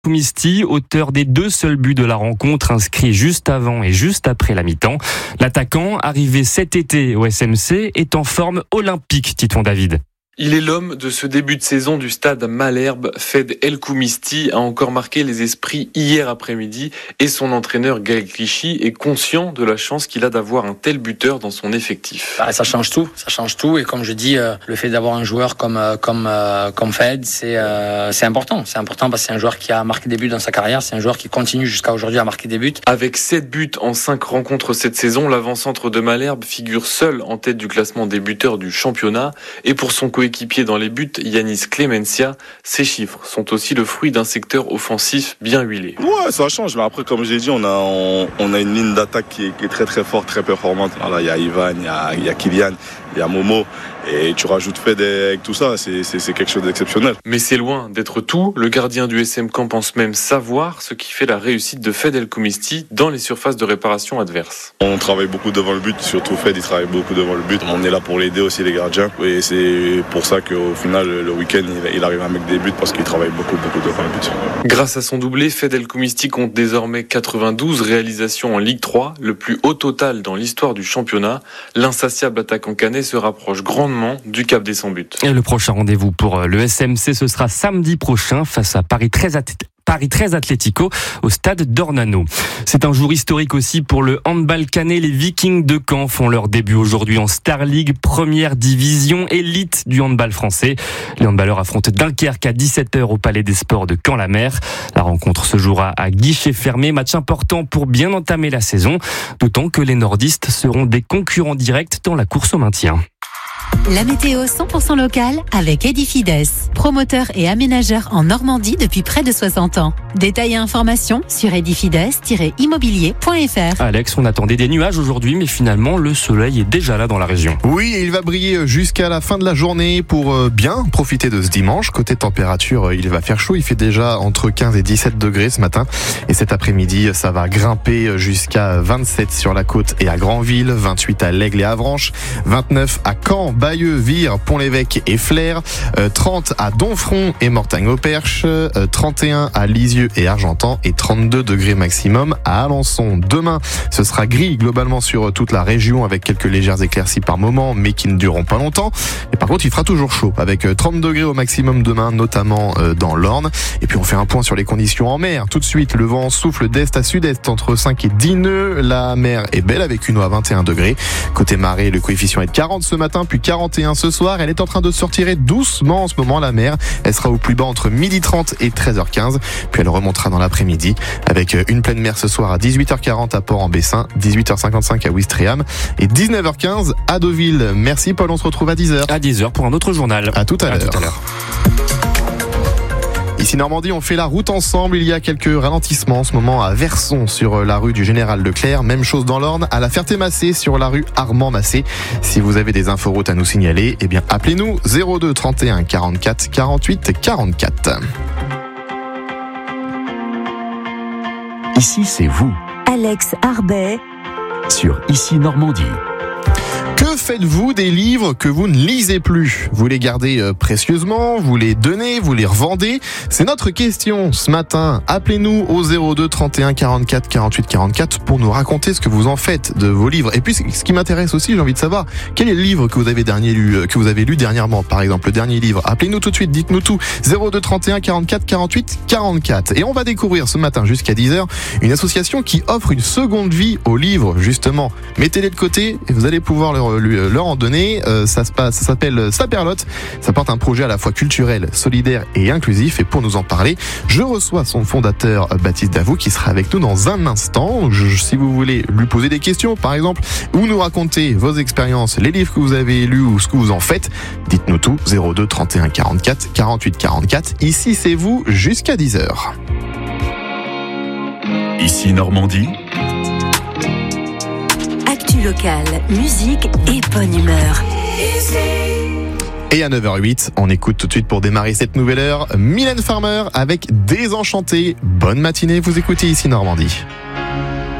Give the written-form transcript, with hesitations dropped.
Koumisti, auteur des 2 seuls buts de la rencontre, inscrits juste avant et juste après la mi-temps. L'attaquant, arrivé cet été au SMC, est en forme olympique, dit-on David. Il est l'homme de ce début de saison du stade Malherbe. Fed El Koumisti a encore marqué les esprits hier après-midi et son entraîneur Gaël Clichy est conscient de la chance qu'il a d'avoir un tel buteur dans son effectif. Ça change tout et comme je dis, le fait d'avoir un joueur comme Fed, c'est important. C'est important parce que c'est un joueur qui a marqué des buts dans sa carrière, c'est un joueur qui continue jusqu'à aujourd'hui à marquer des buts. Avec 7 buts en 5 rencontres cette saison, l'avant-centre de Malherbe figure seul en tête du classement des buteurs du championnat et pour son coéquipier dans les buts, Yanis Clemencia, ces chiffres sont aussi le fruit d'un secteur offensif bien huilé. Ouais, ça change, mais après, comme j'ai dit, on a une ligne d'attaque qui est très très forte, très performante. Voilà, il y a Ivan, il y a Kylian, il y a Momo, et tu rajoutes Fed avec tout ça, c'est quelque chose d'exceptionnel. Mais c'est loin d'être tout. Le gardien du SM Caen pense même savoir ce qui fait la réussite de Fed El Koumisti dans les surfaces de réparation adverses. On travaille beaucoup devant le but, surtout Fed, il travaille beaucoup devant le but. On est là pour l'aider aussi les gardiens, et c'est pour ça qu'au final, le week-end, il arrive à mettre des buts parce qu'il travaille beaucoup devant le but. Grâce à son doublé, Fed El Koumisti compte désormais 92 réalisations en Ligue 3, le plus haut total dans l'histoire du championnat. L'insatiable attaquant canet se rapproche grandement du cap des 100 buts. Et le prochain rendez-vous pour le SMC, ce sera samedi prochain face à Paris 13 Atlético au stade d'Ornano. C'est un jour historique aussi pour le handball canet. Les Vikings de Caen font leur début aujourd'hui en Star League, première division élite du handball français. Les handballeurs affrontent Dunkerque à 17h au Palais des Sports de Caen-la-Mer. La rencontre se jouera à guichet fermé, match important pour bien entamer la saison, d'autant que les nordistes seront des concurrents directs dans la course au maintien. La météo 100% locale avec Edifides, promoteur et aménageur en Normandie depuis près de 60 ans. Détails et informations sur edifides-immobilier.fr. Alex, on attendait des nuages aujourd'hui, mais finalement le soleil est déjà là dans la région. Oui, il va briller jusqu'à la fin de la journée pour bien profiter de ce dimanche. Côté température, il va faire chaud, il fait déjà entre 15 et 17 degrés ce matin. Et cet après-midi, ça va grimper jusqu'à 27 sur la côte et à Granville, 28 à l'Aigle et Avranches, 29 à Caen, Bayeux, Vire, Pont-l'Évêque et Flers, 30 à Domfront et Mortagne-au-Perche, 31 à Lisieux et Argentan et 32 degrés maximum à Alençon. Demain, ce sera gris globalement sur toute la région avec quelques légères éclaircies par moment, mais qui ne dureront pas longtemps. Et par contre, il fera toujours chaud avec 30 degrés au maximum demain, notamment dans l'Orne. Et puis on fait un point sur les conditions en mer. Tout de suite, le vent souffle d'est à sud-est entre 5 et 10 nœuds. La mer est belle avec une eau à 21 degrés. Côté marée, le coefficient est de 40 ce matin, puis 41 ce soir. Elle est en train de se retirer doucement en ce moment, la mer. Elle sera au plus bas entre 12h30 et 13h15. Puis elle remontera dans l'après-midi avec une pleine mer ce soir à 18h40 à Port-en-Bessin, 18h55 à Ouistreham et 19h15 à Deauville. Merci Paul, on se retrouve à 10h. À 10h pour un autre journal. À tout à l'heure. Ici Normandie, on fait la route ensemble. Il y a quelques ralentissements en ce moment à Verson sur la rue du Général Leclerc. Même chose dans l'Orne, à la Ferté-Massé sur la rue Armand-Massé. Si vous avez des inforoutes à nous signaler, eh bien appelez-nous 02 31 44 48 44. Ici, c'est vous. Alex Arbet Sur Ici Normandie. Que faites-vous des livres que vous ne lisez plus ? Vous les gardez précieusement, vous les donnez, vous les revendez ? C'est notre question ce matin. Appelez-nous au 02 31 44 48 44 pour nous raconter ce que vous en faites de vos livres. Et puis, ce qui m'intéresse aussi, j'ai envie de savoir, quel est le livre que vous avez lu dernièrement, par exemple, le dernier livre. Appelez-nous tout de suite, dites-nous tout. 02 31 44 48 44. Et on va découvrir ce matin jusqu'à 10h une association qui offre une seconde vie aux livres, justement. Mettez-les de côté et vous allez pouvoir leur en donner. Ça s'appelle Saperlotte. Ça porte un projet à la fois culturel, solidaire et inclusif. Et pour nous en parler, je reçois son fondateur Baptiste Davout qui sera avec nous dans un instant. Si vous voulez lui poser des questions, par exemple, ou nous raconter vos expériences, les livres que vous avez lus ou ce que vous en faites, dites-nous tout. 02 31 44 48 44. Ici, c'est vous jusqu'à 10h. Ici Normandie. local, musique et bonne humeur. Et à 9h08, on écoute tout de suite pour démarrer cette nouvelle heure Mylène Farmer avec Désenchanté. Bonne matinée, vous écoutez Ici Normandie.